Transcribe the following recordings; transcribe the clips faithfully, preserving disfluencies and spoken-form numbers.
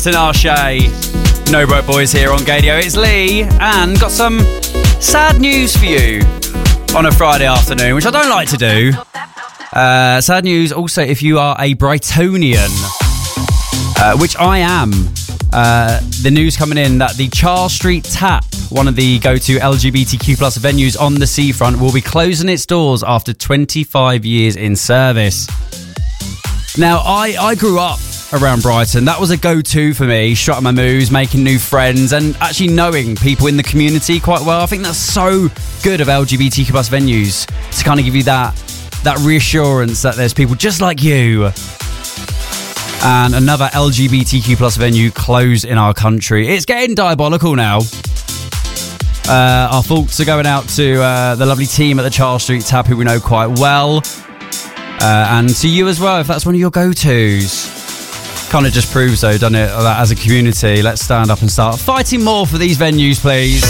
Tinashe, No Broke Boys here on Gadio. It's Lee, and got some sad news for you on a Friday afternoon, which I don't like to do. Uh, sad news also if you are a Brightonian, uh, which I am. Uh, the news coming in that the Charles Street Tap, one of the go-to L G B T Q plus venues on the seafront, will be closing its doors after twenty-five years in service. Now, I, I grew up around Brighton. That was a go-to for me, strutting my moves, making new friends, and actually knowing people in the community quite well. I think that's so good of L G B T Q plus venues, to kind of give you that that reassurance that there's people just like you. And another L G B T Q plus venue closed in our country. It's getting diabolical now. Uh, our thoughts are going out to uh, the lovely team at the Charles Street Tap, who we know quite well. Uh, and to you as well, if that's one of your go-tos. Kind of just proves, though, doesn't it, that as a community, let's stand up and start fighting more for these venues, please.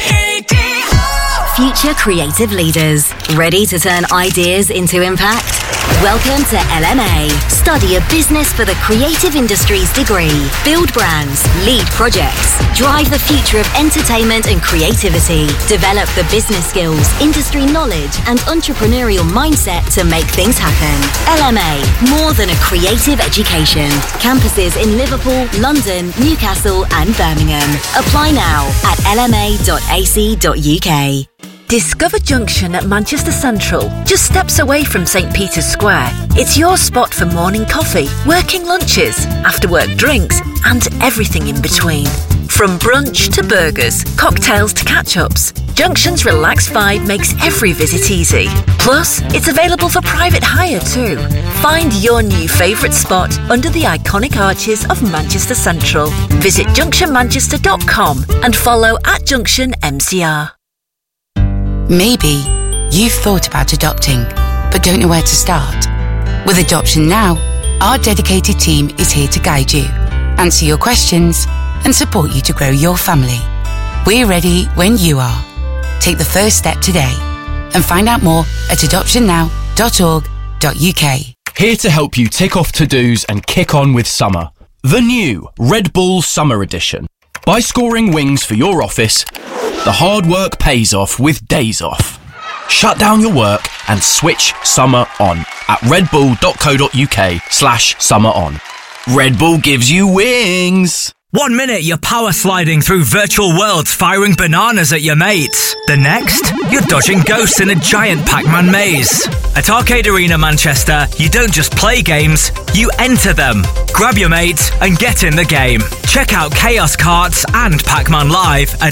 Future creative leaders, ready to turn ideas into impact? Welcome to L M A. Study a business for the creative industries degree. Build brands, lead projects, drive the future of entertainment and creativity. Develop the business skills, industry knowledge, and entrepreneurial mindset to make things happen. L M A, more than a creative education. Campuses in Liverpool, London, Newcastle, and Birmingham. Apply now at l m a dot a c dot u k. Discover Junction at Manchester Central, just steps away from St Peter's Square. It's your spot for morning coffee, working lunches, after-work drinks, and everything in between. From brunch to burgers, cocktails to catch-ups, Junction's relaxed vibe makes every visit easy. Plus, it's available for private hire too. Find your new favourite spot under the iconic arches of Manchester Central. Visit junction manchester dot com and follow at Junction M C R. Maybe you've thought about adopting, but don't know where to start. With Adoption Now, our dedicated team is here to guide you, answer your questions, and support you to grow your family. We're ready when you are. Take the first step today and find out more at adoption now dot org dot u k. Here to help you tick off to-dos and kick on with summer. The new Red Bull Summer Edition. By scoring wings for your office, the hard work pays off with days off. Shut down your work and switch summer on at redbull dot co dot u k slash summer on. Red Bull gives you wings. One minute, you're power sliding through virtual worlds, firing bananas at your mates. The next, you're dodging ghosts in a giant Pac-Man maze. At Arcade Arena Manchester, you don't just play games, you enter them. Grab your mates and get in the game. Check out Chaos Karts and Pac-Man Live at